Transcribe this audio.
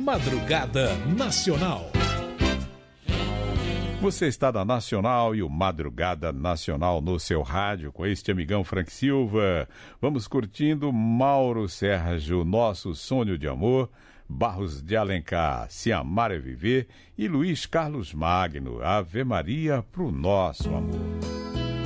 Madrugada Nacional. Você está na Nacional e o Madrugada Nacional no seu rádio com este amigão Frank Silva. Vamos curtindo Mauro Sérgio, Nosso Sonho de Amor, Barros de Alencar, Se Amar é Viver e Luiz Carlos Magno, Ave Maria pro Nosso Amor.